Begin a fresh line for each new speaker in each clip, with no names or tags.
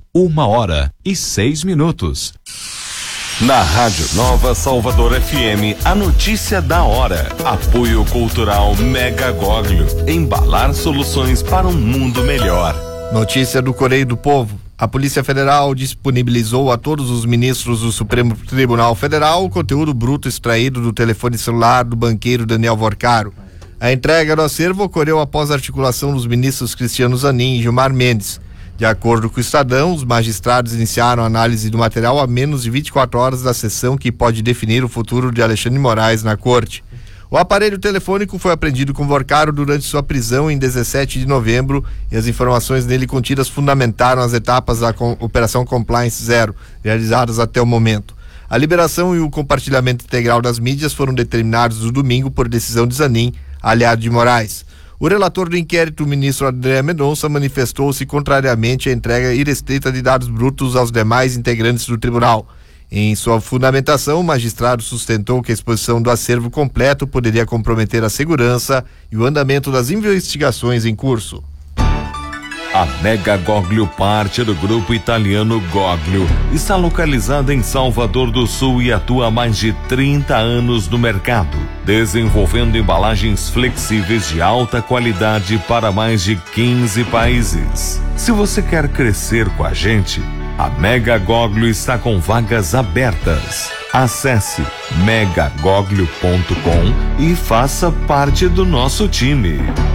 1h06.
Na Rádio Nova Salvador FM, a notícia da hora. Apoio cultural Mega Goglio. Embalar soluções para um mundo melhor.
Notícia do Correio do Povo. A Polícia Federal disponibilizou a todos os ministros do Supremo Tribunal Federal o conteúdo bruto extraído do telefone celular do banqueiro Daniel Vorcaro. A entrega do acervo ocorreu após a articulação dos ministros Cristiano Zanin e Gilmar Mendes. De acordo com o Estadão, os magistrados iniciaram a análise do material a menos de 24 horas da sessão que pode definir o futuro de Alexandre de Moraes na corte. O aparelho telefônico foi apreendido com Vorcaro durante sua prisão em 17 de novembro e as informações nele contidas fundamentaram as etapas da Operação Compliance Zero, realizadas até o momento. A liberação e o compartilhamento integral das mídias foram determinados no domingo por decisão de Zanin, aliado de Moraes. O relator do inquérito, o ministro André Mendonça, manifestou-se contrariamente à entrega irrestrita de dados brutos aos demais integrantes do tribunal. Em sua fundamentação, o magistrado sustentou que a exposição do acervo completo poderia comprometer a segurança e o andamento das investigações em curso.
A Mega Goglio, parte do grupo italiano Goglio, está localizada em Salvador do Sul e atua há mais de 30 anos no mercado, desenvolvendo embalagens flexíveis de alta qualidade para mais de 15 países. Se você quer crescer com a gente, a Mega Goglio está com vagas abertas. Acesse megagoglio.com e faça parte do nosso time.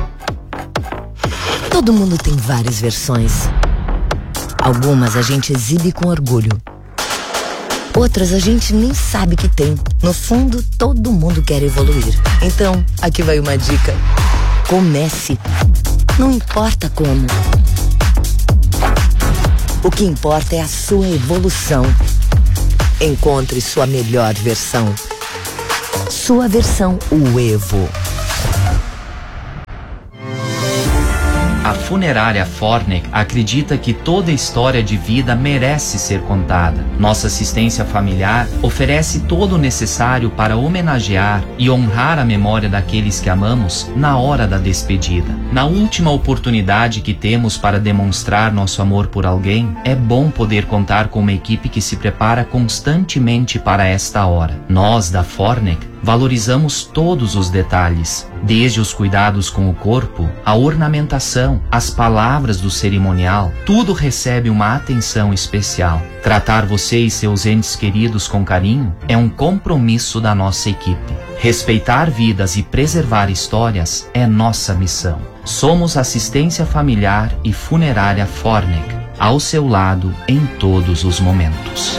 Todo mundo tem várias versões. Algumas a gente exibe com orgulho. Outras a gente nem sabe que tem. No fundo, todo mundo quer evoluir. Então, aqui vai uma dica. Comece. Não importa como. O que importa é a sua evolução. Encontre sua melhor versão. Sua versão Uevo.
A funerária Fornec acredita que toda história de vida merece ser contada. Nossa assistência familiar oferece todo o necessário para homenagear e honrar a memória daqueles que amamos na hora da despedida. Na última oportunidade que temos para demonstrar nosso amor por alguém, é bom poder contar com uma equipe que se prepara constantemente para esta hora. Nós, da Fornec, valorizamos todos os detalhes, desde os cuidados com o corpo, a ornamentação, as palavras do cerimonial, tudo recebe uma atenção especial. Tratar você e seus entes queridos com carinho é um compromisso da nossa equipe. Respeitar vidas e preservar histórias é nossa missão. Somos assistência familiar e funerária Fornec, ao seu lado em todos os momentos.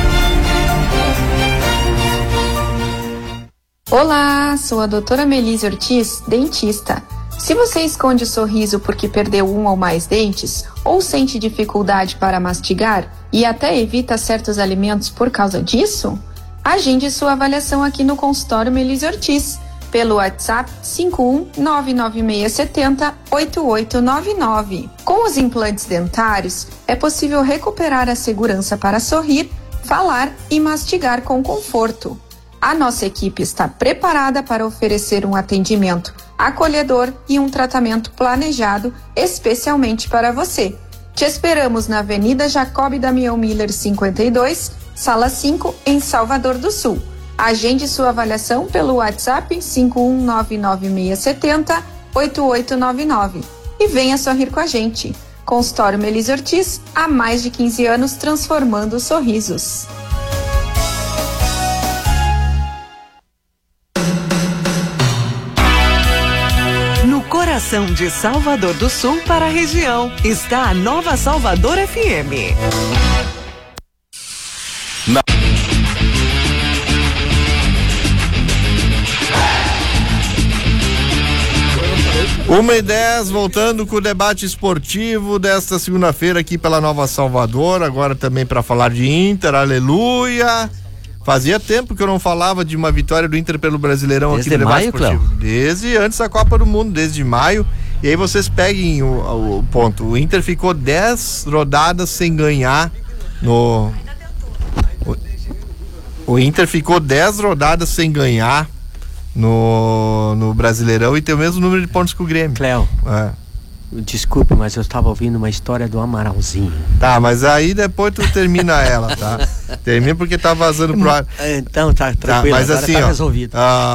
Olá, sou a doutora Melise Ortiz, dentista. Se você esconde o sorriso porque perdeu um ou mais dentes, ou sente dificuldade para mastigar e até evita certos alimentos por causa disso, agende sua avaliação aqui no consultório Melise Ortiz, pelo WhatsApp 51996708899. Com os implantes dentários, é possível recuperar a segurança para sorrir, falar e mastigar com conforto. A nossa equipe está preparada para oferecer um atendimento acolhedor e um tratamento planejado especialmente para você. Te esperamos na Avenida Jacob Damião Miller 52, Sala 5, em Salvador do Sul. Agende sua avaliação pelo WhatsApp 51996708899 e venha sorrir com a gente. Consultório Melise Ortiz, há mais de 15 anos transformando sorrisos.
Coração de Salvador do Sul para a região está a Nova Salvador FM.
1h10, voltando com o debate esportivo desta segunda-feira aqui pela Nova Salvador, agora também para falar de Inter, aleluia. Fazia tempo que eu não falava de uma vitória do Inter pelo Brasileirão
desde
aqui no debate
maio,
esportivo. Desde antes da Copa do Mundo, desde maio. E aí vocês peguem o ponto. O Inter ficou 10 rodadas sem ganhar no... O Inter ficou 10 rodadas sem ganhar no Brasileirão e tem o mesmo número de pontos que o Grêmio.
Cléo.
Desculpe, mas eu estava ouvindo uma história do Amaralzinho.
Tá, mas aí depois tu termina ela, tá? Termina porque tá vazando pro ar.
Então tá tranquilo,
mas
agora
assim,
tá
ó,
resolvido.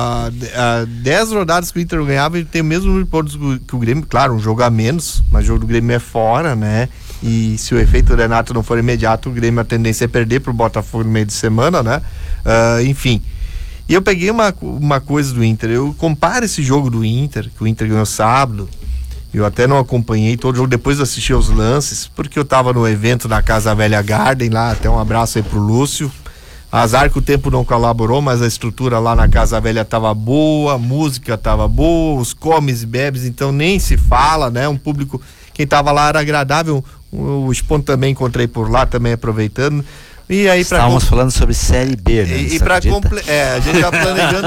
10 rodadas que o Inter ganhava, ele tem o mesmo número de pontos que o Grêmio. Claro, um jogo a menos, mas o jogo do Grêmio é fora, né? E se o efeito Renato não for imediato, o Grêmio, a tendência é perder pro Botafogo no meio de semana, né? Enfim. E eu peguei uma coisa do Inter, eu comparo esse jogo do Inter, que o Inter ganhou sábado. Eu até não acompanhei todo o jogo, depois assisti aos lances, porque eu tava no evento na Casa Velha Garden lá, até um abraço aí pro Lúcio. Azar que o tempo não colaborou, mas a estrutura lá na Casa Velha tava boa, a música tava boa, os comes e bebes, então nem se fala, né? Um público, quem tava lá era agradável, o Spon também encontrei por lá, também aproveitando. E aí
estávamos falando sobre Série B, né?
E para a gente tá planejando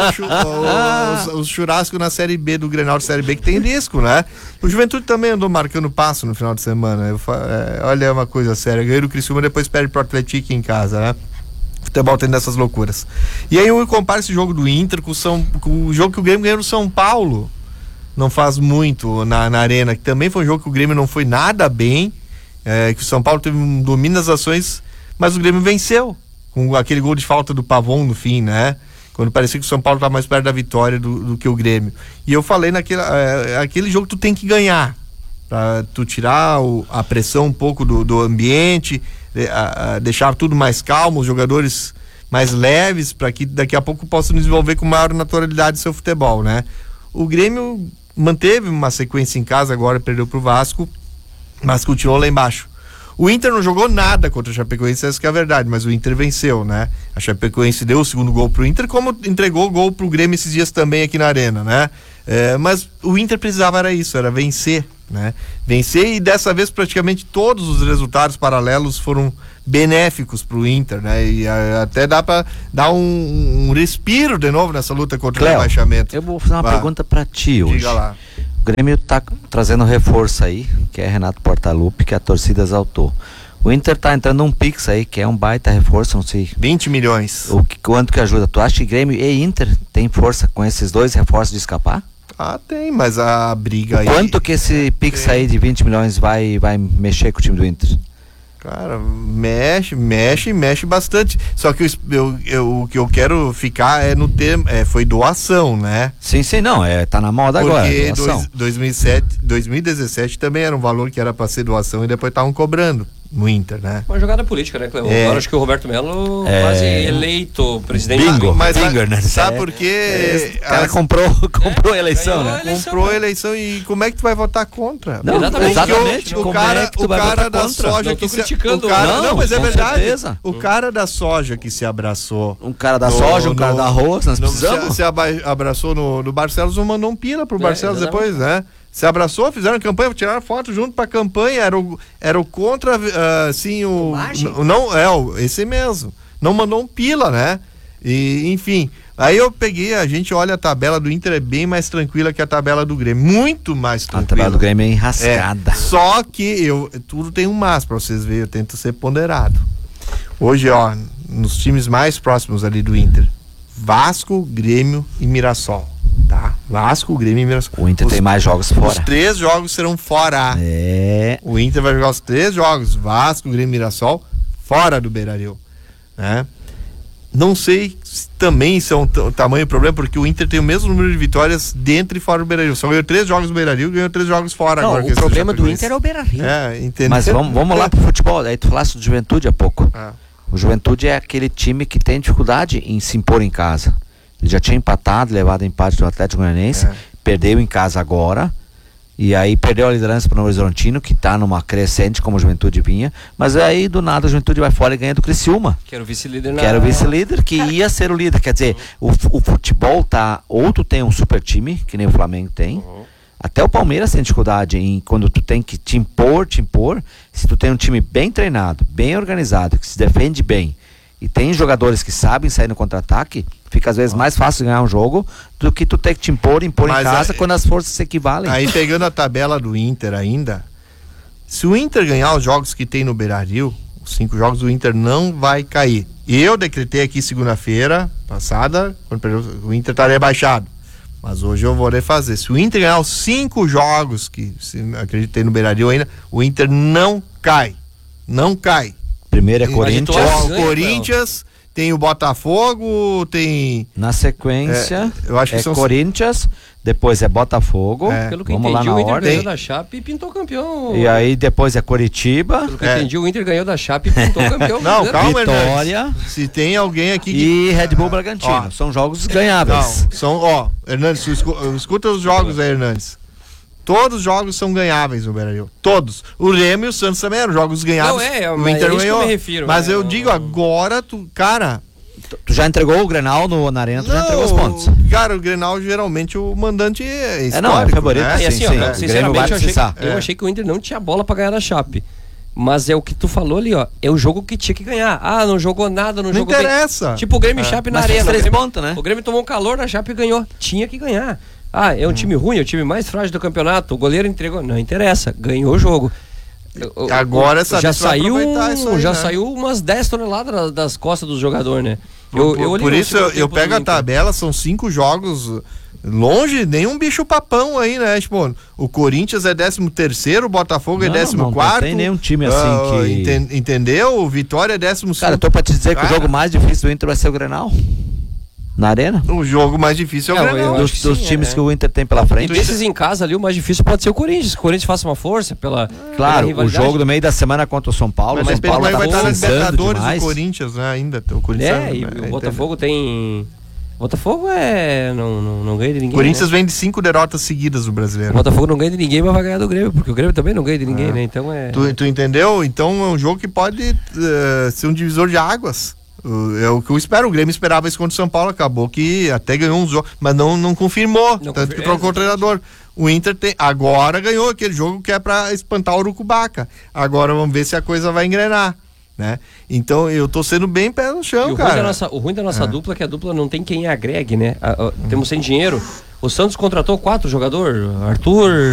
os churrascos na Série B do Grenal de Série B, que tem risco, né? O Juventude também andou marcando passo no final de semana. Olha, é uma coisa séria. Ganhou o Criciúma, depois perde pro Atlético em casa, né? Futebol tem dessas loucuras. E aí eu comparo esse jogo do Inter com o jogo que o Grêmio ganhou no São Paulo. Não faz muito na Arena, que também foi um jogo que o Grêmio não foi nada bem, que o São Paulo teve um domínio das ações, mas o Grêmio venceu, com aquele gol de falta do Pavon no fim, né? Quando parecia que o São Paulo estava mais perto da vitória do que o Grêmio. E eu falei aquele jogo tu tem que ganhar, pra tu tirar a pressão um pouco do ambiente, deixar tudo mais calmo, os jogadores mais leves, para que daqui a pouco possam desenvolver com maior naturalidade seu futebol, né? O Grêmio manteve uma sequência em casa, agora perdeu pro Vasco, mas continuou lá embaixo. O Inter não jogou nada contra a Chapecoense, essa que é a verdade, mas o Inter venceu, né? A Chapecoense deu o segundo gol pro Inter, como entregou o gol pro Grêmio esses dias também aqui na Arena, né? Mas o Inter precisava era isso, era vencer, né? Vencer, e dessa vez praticamente todos os resultados paralelos foram benéficos pro Inter, né? E até dá pra dar um respiro de novo nessa luta contra o rebaixamento.
Eu vou fazer uma pergunta pra ti hoje.
Diga lá.
O Grêmio tá trazendo reforço aí, que é Renato Portaluppi, que a torcida exaltou. O Inter tá entrando um Pix aí, que é um baita reforço, não sei.
20 milhões.
Quanto que ajuda? Tu acha que Grêmio e Inter tem força com esses dois reforços de escapar?
Tem, mas a briga aí...
Quanto que esse Pix aí de 20 milhões vai mexer com o time do Inter?
Cara, mexe bastante. Só que o que eu quero ficar é no termo, foi doação, né?
Sim, não, tá na moda agora.
Porque 2017 também era um valor que era para ser doação e depois estavam cobrando no Inter, né?
Uma jogada política, né, Cleo? Agora acho que o Roberto Melo quase eleito presidente.
Bingo, né? Sabe por quê?
O cara comprou a eleição, né?
Comprou a eleição, e como é que tu vai votar contra?
Não, exatamente.
O cara da soja que se... Não, mas é verdade. Certeza. O cara da soja que se abraçou.
Um cara da soja, um cara da arroz, nós precisamos.
Se abraçou no Barcelos, não mandou um pila pro Barcelos depois, né? Se abraçou, fizeram campanha, tiraram foto junto pra campanha, era o contra, assim, esse mesmo. Não mandou um pila, né? E, enfim, aí eu peguei, a gente olha a tabela do Inter, é bem mais tranquila que a tabela do Grêmio, muito mais tranquila.
A tabela do Grêmio é enrascada.
Só que tudo tem um mas pra vocês verem, eu tento ser ponderado. Hoje, nos times mais próximos ali do Inter, Vasco, Grêmio e Mirassol. Tá, Vasco, Grêmio e Mirassol.
O Inter tem mais jogos fora.
Os 3 jogos serão fora. O Inter vai jogar os 3 jogos, Vasco, Grêmio e Mirassol, fora do Beira-Rio, né? Não sei se também isso é um tamanho problema, porque o Inter tem o mesmo número de vitórias dentro e fora do Beira-Rio. Só ganhou 3 jogos no Beira-Rio, ganhou 3 jogos fora.
Não,
agora.
O problema do Inter é o Beira-Rio.
Entendeu?
Mas vamos lá pro futebol. Aí tu falaste do Juventude há pouco. O Juventude é aquele time que tem dificuldade em se impor em casa. Ele já tinha empatado, levado empate do Atlético Goianiense, perdeu em casa agora, e aí perdeu a liderança para o Novo Horizontino, que está numa crescente como a Juventude vinha, mas aí do nada a Juventude vai fora e ganha do Criciúma.
Que era o vice-líder.
Que ia ser o líder. Quer dizer, o futebol tá, ou tu tem um super time, que nem o Flamengo tem, até o Palmeiras tem dificuldade quando tu tem que te impor, se tu tem um time bem treinado, bem organizado, que se defende bem, e tem jogadores que sabem sair no contra-ataque, fica às vezes mais fácil ganhar um jogo do que tu ter que te impor em casa quando as forças se equivalem.
Aí pegando a tabela do Inter ainda, se o Inter ganhar os jogos que tem no Beira-Rio, os 5 jogos, o Inter não vai cair. Eu decretei aqui segunda-feira passada, quando o Inter está rebaixado. Mas hoje eu vou refazer. Se o Inter ganhar os 5 jogos, que acreditei no Beira-Rio ainda, o Inter não cai. Não cai.
Primeiro é Corinthians.
Corinthians, tem o Botafogo, tem...
Na sequência,
eu acho que são
Corinthians, depois é Botafogo.
Pelo que
Vamos
entendi,
lá na
o Inter
ordem.
ganhou da Chape e pintou campeão.
E aí depois é Curitiba.
Pelo que entendi, o Inter ganhou da Chape e pintou campeão.
Não, calma,
Vitória.
Hernandes. Se tem alguém aqui
E Red Bull Bragantino. São jogos ganháveis.
Não, são, Hernandes, escuta os jogos aí, Hernandes. Todos os jogos são ganháveis no Beira-Rio. Todos. O Remo e o Santos também eram jogos ganháveis.
O Inter ganhou. Que eu me refiro,
mas eu digo, agora cara...
Tu já entregou o Grenal na Arena, tu já entregou os pontos.
Cara, o Grenal geralmente o mandante é histórico.
Não, é favorito.
Né?
E assim, sinceramente, eu achei que o Inter não tinha bola pra ganhar da Chape. Mas é o que tu falou ali, ó. É o jogo que tinha que ganhar. Ah, não jogou nada, não jogou bem.
Interessa.
Tipo o Grêmio e Chape na
mas
Arena.
3 pontos, né?
O Grêmio tomou um calor na Chape e ganhou. Tinha que ganhar. Ah, é um time ruim, é o time mais frágil do campeonato. O goleiro entregou. Não interessa, ganhou o jogo.
Agora
já saiu umas 10 toneladas das costas do jogador, né?
Por isso eu pego a tabela, são 5 jogos longe, nenhum bicho papão aí, né? Tipo, o Corinthians é 13º, o Botafogo é 14º.
Não tem nenhum time assim que...
Entendeu? O Vitória é 12º.
Cara, eu tô pra te dizer que o jogo mais difícil do Inter vai ser o Grenal. Na Arena?
O jogo mais difícil é o Grenal.
Dos times que o Inter tem pela frente.
Desses em casa ali, o mais difícil pode ser o Corinthians. Se o Corinthians faça uma força pela
o jogo do meio da semana contra o São Paulo.
Mas
o São Paulo
vai estar na Libertadores
demais.
do Corinthians, né? Ainda. O Corinthians
e o Botafogo tem... Botafogo não ganha de ninguém.
O Corinthians vem de 5 derrotas seguidas do Brasileiro.
O Botafogo não ganha de ninguém, mas vai ganhar do Grêmio, porque o Grêmio também não ganha de ninguém, né? Então
Tu entendeu? Então é um jogo que pode ser um divisor de águas. É o que eu espero. O Grêmio esperava isso contra o São Paulo, acabou que até ganhou uns jogos, mas não confirmou, tanto que trocou o treinador. O Inter agora ganhou aquele jogo que é pra espantar o Urucubaca. Agora vamos ver se a coisa vai engrenar, né? Então eu tô sendo bem pé no chão, cara.
O ruim da nossa dupla é que a dupla não tem quem agregue, né? Temos sem dinheiro. O Santos contratou 4 jogadores, Arthur,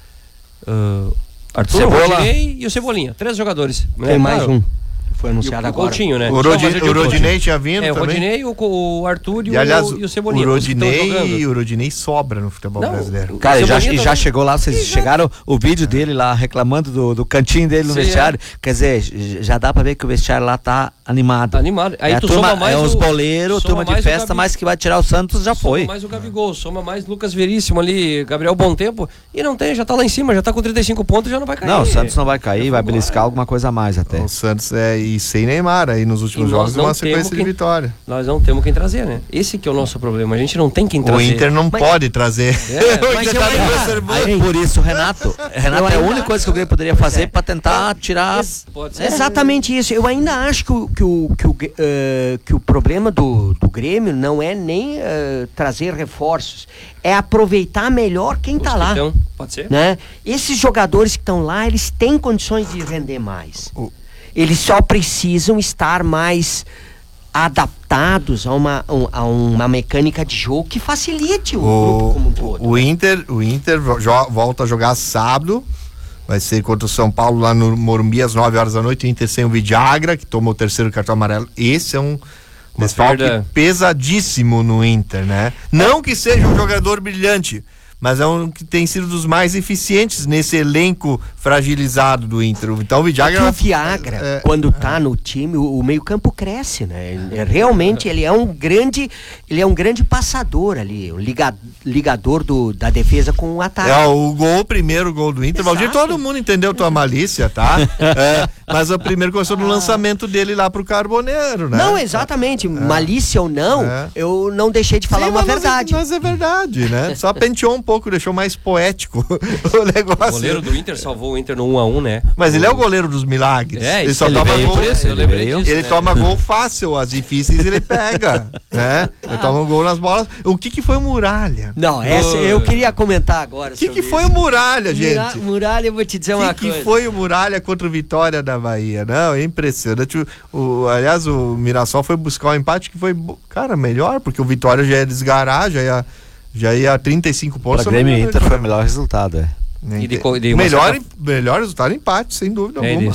Cebola.
o Rodinei e o Cebolinha, 3 jogadores.
Tem mais um. Foi anunciado agora.
O Coutinho, né?
O Rodinei tinha vindo também.
O Rodinei, o Arthur e
aliás,
o Cebolinha.
O Rodinei sobra no futebol brasileiro.
Cara, já chegou lá, vocês chegaram o vídeo dele lá reclamando do cantinho dele no vestiário. Quer dizer, já dá pra ver que o vestiário lá tá animado.
Tá animado. Aí tu
turma,
soma mais
os boleiros, turma de festa, mas que vai tirar o Santos já foi.
Soma mais o Gabigol, soma mais Lucas Veríssimo ali, Gabriel Bom Tempo, e não tem, já tá lá em cima, já tá com 35 pontos, já não vai cair.
Não, o Santos não vai cair, vai beliscar alguma coisa a mais até.
O Santos e sem Neymar aí nos últimos jogos uma sequência de vitória.
Nós não temos quem trazer, né? Esse que é o nosso problema, a gente não tem quem trazer.
O Inter não pode trazer.
Por isso, Renato é a única coisa que o Grêmio poderia fazer pra tentar tirar...
Exatamente isso. Eu ainda acho que o problema do Grêmio não é nem trazer reforços, é aproveitar melhor quem tá lá.
Então, pode ser.
Né? Esses jogadores que estão lá, eles têm condições de render mais. Eles só precisam estar mais adaptados a uma mecânica de jogo que facilite o grupo como um todo.
O Inter volta a jogar sábado, vai ser contra o São Paulo lá no Morumbi às 9 horas da noite. O Inter sem o Vidagra, que tomou o 3º cartão amarelo. Esse é um desfalque pesadíssimo no Inter, né? Não que seja um jogador brilhante, mas é um que tem sido dos mais eficientes nesse elenco fragilizado do Inter. Então o Vidagra...
O Viagra, quando tá no time, o meio-campo cresce, né? Realmente ele é um grande passador ali, um ligador da defesa com o ataque.
O primeiro gol do Inter. Valdir, todo mundo entendeu tua malícia, tá? Mas o primeiro começou no lançamento dele lá pro Carboneiro, né?
Não, exatamente. Malícia ou não, eu não deixei de falar uma verdade.
Mas é verdade, né? Só penteou um pouco, deixou mais poético o negócio.
O goleiro do Inter salvou o Inter no 1-1, né?
Mas ele é o goleiro dos milagres.
Ele só toma gol.
Ele toma gol fácil, as difíceis ele pega, né? Ele toma gol nas bolas. O que foi o Muralha?
Não, eu queria comentar agora.
O que foi o Muralha, gente?
Muralha, eu vou te dizer uma coisa.
O que foi o Muralha contra o Vitória da Bahia? Não, é impressionante. Aliás, o Mirassol foi buscar um empate que foi, cara, melhor, porque o Vitória já ia desgarar, já ia 35 pontos.
Para o Grêmio Inter foi o melhor resultado,
melhor resultado, empate, sem dúvida alguma.
Eles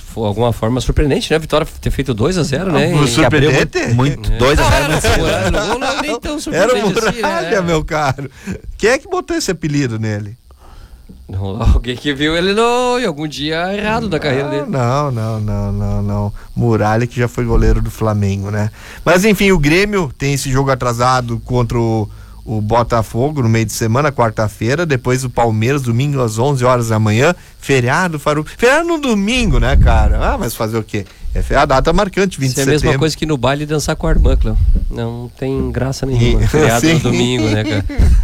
alguma forma surpreendente, né? A Vitória ter feito 2-0, né?
Surpreendente?
Muito. 2-0.
Não, nem tão surpreendente.
Era o Muralha,
assim, né?
meu caro. Quem é que botou esse apelido nele?
Não, alguém que viu ele em algum dia errado da carreira dele.
Não. Muralha, que já foi goleiro do Flamengo, né? Mas enfim, o Grêmio tem esse jogo atrasado contra o Botafogo no meio de semana, quarta-feira. Depois o Palmeiras, domingo às 11 horas da manhã. Feriado, feriado no domingo, né, cara? Mas fazer o quê? É a data marcante, 20 de setembro.
É a mesma coisa que no baile dançar com a irmã, Cleo. Não tem graça nenhuma. Feriado no domingo, né, cara?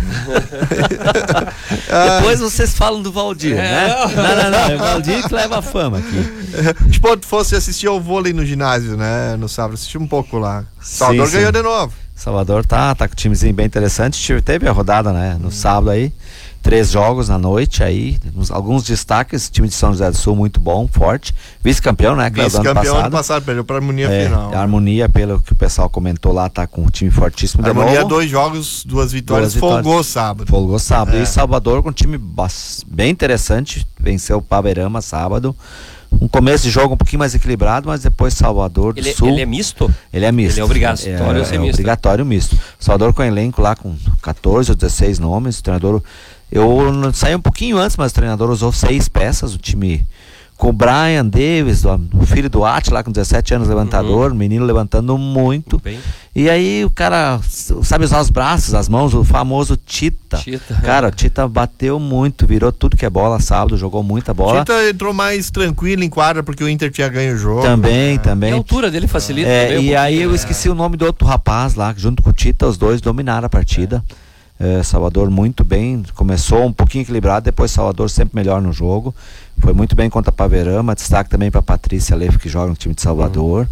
Depois vocês falam do Valdir, né? Não. É o Valdir que leva a fama aqui.
Tipo, fosse assistir ao vôlei no ginásio, né? No sábado, assistir um pouco lá. Salvador ganhou de novo.
Salvador tá com um timezinho bem interessante. Teve a rodada, né? No sábado aí. 3 jogos na noite aí, alguns destaques, time de São José do Sul muito bom, forte, vice-campeão, né?
Vice-campeão ano passado, perdeu pra Harmonia final.
A Harmonia, pelo que o pessoal comentou lá, tá com um time fortíssimo de
Harmonia,
novo.
2 jogos, 2 vitórias, folgou sábado.
E Salvador com um time bem interessante, venceu o Paverama sábado. Um começo de jogo um pouquinho mais equilibrado, mas depois Salvador do Sul.
Ele é misto?
Ele é misto.
Ele é obrigatório ser misto.
Obrigatório misto. Salvador com elenco lá com 14 ou 16 nomes, o treinador... Eu saí um pouquinho antes, mas o treinador usou 6 peças, o time com o Brian Davis, o filho do Atila, com 17 anos, levantador, menino levantando muito. Bem. E aí o cara sabe usar os braços, as mãos, o famoso Tita. Cara, o Tita bateu muito, virou tudo que é bola sábado, jogou muita bola.
Tita entrou mais tranquilo em quadra porque o Inter tinha ganho o jogo.
Também.
E a altura dele facilita também.
E aí eu esqueci o nome do outro rapaz lá, junto com o Tita, os dois dominaram a partida. Salvador muito bem, começou um pouquinho equilibrado, depois Salvador sempre melhor no jogo, foi muito bem contra a Paverama, destaque também para Patrícia Leif, que joga no time de Salvador.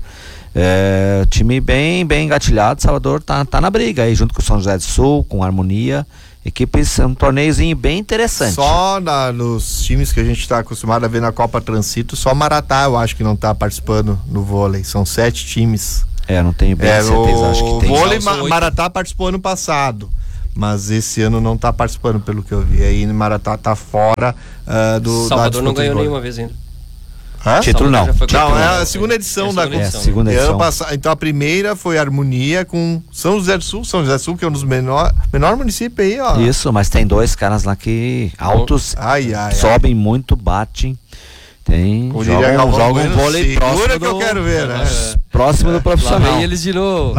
Time bem engatilhado. Salvador tá na briga aí, junto com o São José do Sul, com a Harmonia, equipes, um torneiozinho bem interessante.
Só nos times que a gente está acostumado a ver na Copa Transito, só Maratá eu acho que não tá participando no vôlei, são 7 times.
Não tenho bem certeza, acho que tem.
O vôlei Maratá participou ano passado, mas esse ano não está participando, pelo que eu vi. Aí Maratá tá fora do
Salvador não ganhou nenhuma vez ainda.
Título não.
Não, é a segunda edição da competição.
Segunda edição.
Então a primeira foi Harmonia com São José do Sul. São José do Sul, que é um dos menor município aí, ó.
Isso, mas tem 2 caras lá que altos, sobem muito, batem. Jogam um vôlei próximo
que eu quero ver, né?
Próximo do profissional.
Lá vem eles de novo.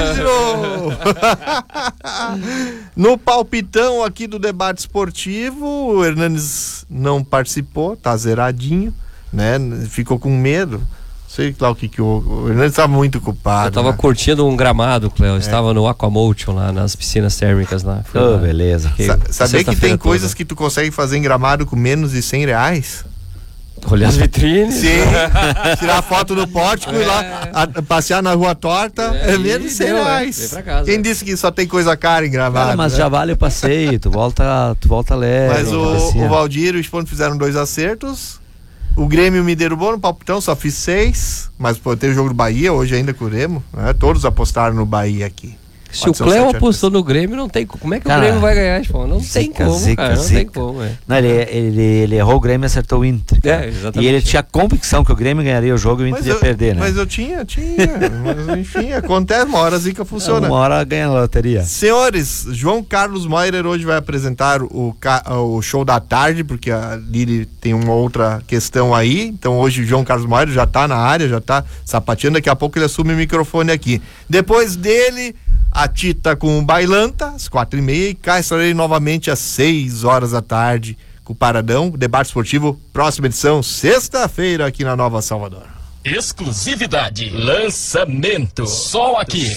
No palpitão aqui do debate esportivo, o Hernanes não participou, tá zeradinho, né? Ficou com medo. Sei lá o que o Hernanes estava muito culpado.
Eu tava curtindo um gramado, Cleo. Estava no Aquamotion lá, nas piscinas térmicas lá.
Beleza.
Saber que tem coisas que tu consegue fazer em gramado com menos de R$100?
Olhar as vitrines.
Sim, tirar foto no pórtico e ir lá passear na Rua Torta, menos de R$100. Quem disse que só tem coisa cara em Gramado?
Mas já vale o passeio, tu volta leve.
Mas o Valdir e o Espono fizeram 2 acertos. O Grêmio me derrubou no palpitão, só fiz 6. Mas teve o jogo do Bahia, hoje ainda com o Remo, né? Todos apostaram no Bahia aqui.
Se o Cleo apostou no Grêmio, não tem como é que o Grêmio vai ganhar? Não tem como, cara. Não tem como.
Não, ele errou o Grêmio e acertou o Inter.
Exatamente.
E ele tinha convicção que o Grêmio ganharia o jogo e o Inter ia perder, né?
Mas eu tinha. Mas enfim, acontece, uma hora a zica funciona.
Uma hora ganha a loteria.
Senhores, João Carlos Moirer hoje vai apresentar o show da tarde, porque a Lili tem uma outra questão aí. Então hoje o João Carlos Moirer já tá na área, já tá sapateando. Daqui a pouco ele assume o microfone aqui. Depois dele, a Tita com o Bailanta, às 4h30, e cá estarei novamente às 6 horas da tarde com o Paradão, debate esportivo, próxima edição, sexta-feira aqui na Nova Salvador.
Exclusividade, lançamento, só aqui.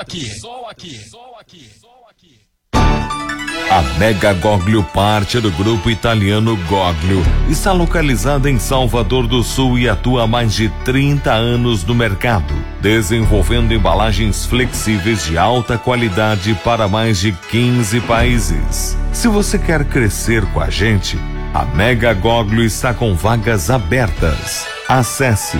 A Mega Goglio, parte do grupo italiano Goglio, está localizada em Salvador do Sul e atua há mais de 30 anos no mercado, desenvolvendo embalagens flexíveis de alta qualidade para mais de 15 países. Se você quer crescer com a gente, a Mega Goglio está com vagas abertas. Acesse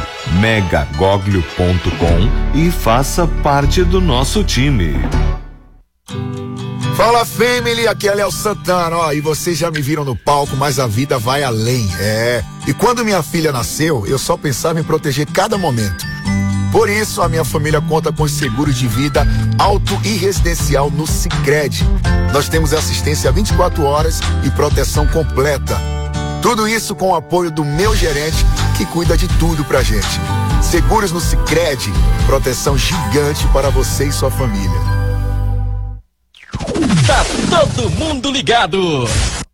megagoglio.com e faça parte do nosso time.
Fala, family, aqui é Léo Santana, ó, e vocês já me viram no palco, mas a vida vai além, E quando minha filha nasceu, eu só pensava em proteger cada momento. Por isso, a minha família conta com os seguros de vida auto e residencial no Sicredi. Nós temos assistência 24 horas e proteção completa. Tudo isso com o apoio do meu gerente, que cuida de tudo pra gente. Seguros no Sicredi, proteção gigante para você e sua família.
Tá todo mundo ligado.